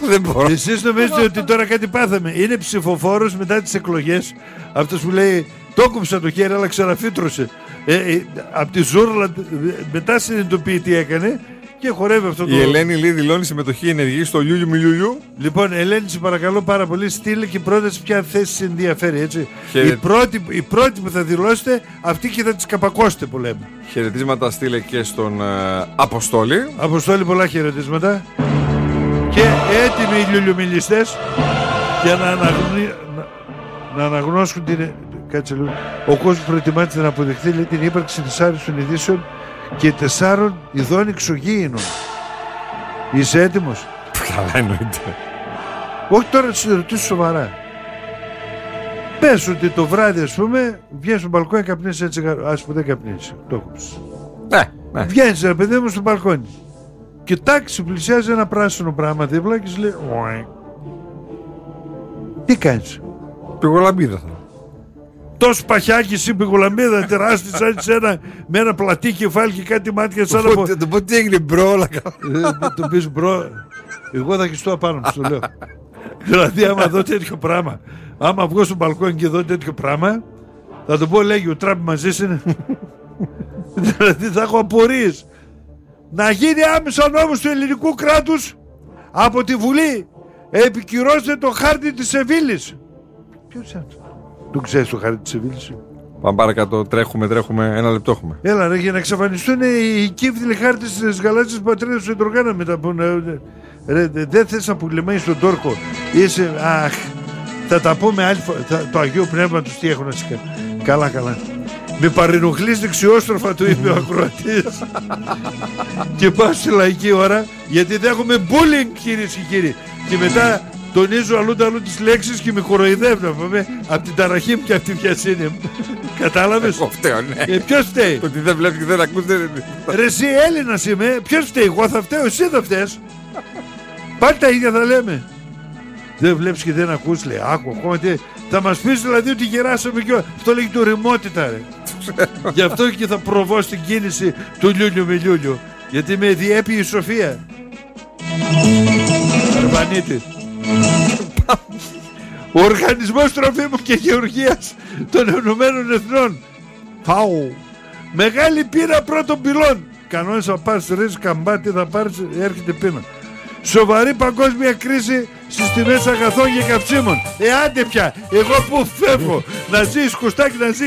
Δεν μπορώ. Εσείς νομίζετε ότι τώρα κάτι πάθαμε? Είναι ψηφοφόρος μετά τις εκλογές. Αυτός που λέει το κόψα το χέρι αλλά ξαναφύτρωσε. Από τη ζούρλα μετά συνειδητοποιεί τι έκανε και χορεύει αυτό το. Η Ελένη λέει δηλώνει συμμετοχή ενεργή στο Λιούλιου Μιλιούλιου. Λοιπόν, Ελένη, σε παρακαλώ πάρα πολύ, στείλε και πρόταση ποια θέση σε ενδιαφέρει. Έτσι. Η πρώτη που θα δηλώσετε, αυτή και θα τις καπακώσετε που λέμε. Χαιρετίσματα στείλε και στον Αποστόλη. Αποστόλη, πολλά χαιρετίσματα. Και έτοιμοι οι λιουλιομιλιστές για να αναγνώσουν την. Κάτσε λίγο. Ο κόσμος προετοιμάζεται να αποδεχθεί, λέει, την ύπαρξη της άριστων ειδήσεων και 4 ειδών εξωγήινων. Είσαι έτοιμος? Καλά, εννοείται. Όχι τώρα να σε ρωτήσω σοβαρά. Πες ότι το βράδυ, ας πούμε, βγαίνεις στο μπαλκόνι και καπνίσεις ένα τσιγάρο. Ας πούμε, δεν καπνίσεις. Το έκοψες. Ναι. Βγαίνεις, ρε παιδί μου, στο μπαλκόνι. Και τάξη πλησιάζει ένα πράσινο πράγμα δίπλα και σου λέει τι κάνεις? Πηγολαμπίδα θα. Τόσο παχιάκι εσύ, πηγολαμπίδα, τεράστια σαν σένα, με ένα πλατή κεφάλι και κάτι μάτια σαν να πω. Το πω τι έγινε μπρο, όλα καλά. Το πεις μπρο, εγώ θα χιστώ απάνω μου, το λέω. Δηλαδή άμα δω τέτοιο πράγμα, άμα βγω στο μπαλκόνι και δω τέτοιο πράγμα, θα το πω, λέγει ο Τραμπ μαζί είναι. Δηλαδή θα έχω απορίες. Να γίνει άμεσα νόμος του ελληνικού κράτους από τη Βουλή. Επικυρώστε το χάρτη της Σεβίλης. Ποιος είναι αυτό? Το ξέρεις το χάρτη της Σεβίλης? Πάμε παρακάτω, τρέχουμε, ένα λεπτό έχουμε. Έλα ρε, για να εξαφανιστούν οι κύφτιλοι χάρτες της γαλάζιας πατρίδας του Εντρογάνα μετά που δεν θες να πουλεμάει στον τόρκο. Είσαι, αχ, θα τα πούμε άλλη φορά. Το Αγίου Πνεύματος τι έχω να σου κάνω. Καλά. Με παρενοχλείς δεξιόστροφα, του είπε ο ακροατής. Και πάω στη λαϊκή ώρα, γιατί δεν έχουμε bullying, κυρίες και κύριοι. Και μετά τονίζω αλλού τις λέξεις και με κοροϊδεύουν από την ταραχή μου και από την βιασύνη μου. Κατάλαβες? Εγώ φταίω, ναι. Ποιος φταίει? Ότι δεν βλέπεις και δεν ακούς. Ρε εσύ Έλληνας είμαι, ποιος φταίει? Εγώ θα φταίω, εσύ θα φταίς. Πάλι τα ίδια θα λέμε. Δεν βλέπεις και δεν ακούς, λέει. Άκου ακόμα τι. Θα μας πεις δηλαδή ότι γεράσαμε και αυτό λέγει το ρημότητα, ρε. Γι' αυτό και θα προβώ στην κίνηση του Λιούλιου με Λιούλιου. Γιατί με διέπει η Σοφία. Αρβανίτη. Ο Οργανισμός Τροφίμων και Γεωργίας των Ηνωμένων Εθνών. Φάου. Μεγάλη πείρα πρώτων πυλών. Κανόνες θα πάρεις ρίζ καμπάτι, θα πάρεις, έρχεται πείνα. Σοβαρή παγκόσμια κρίση στις τιμές αγαθών και καυσίμων. Άντε πια, εγώ που φεύγω. Να ζεις Κωστάκη, να ζεις.